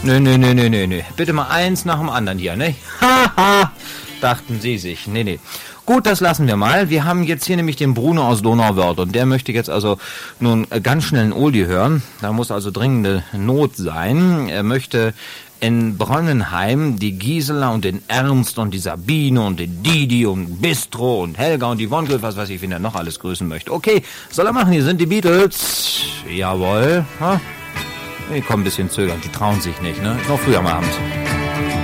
Nö. Bitte mal eins nach dem anderen hier, ne? Haha, dachten sie sich. Nee. Gut, das lassen wir mal. Wir haben jetzt hier nämlich den Bruno aus Donauwörth und der möchte jetzt also nun ganz schnell einen Oldie hören. Da muss also dringende Not sein. Er möchte in Bronnenheim die Gisela und den Ernst und die Sabine und den Didi und Bistro und Helga und die Wonkel, was weiß ich, wen er noch alles grüßen möchte. Okay, soll er machen, hier sind die Beatles. Jawohl. Die kommen ein bisschen zögernd, die trauen sich nicht, ne? Ist noch früh am Abend.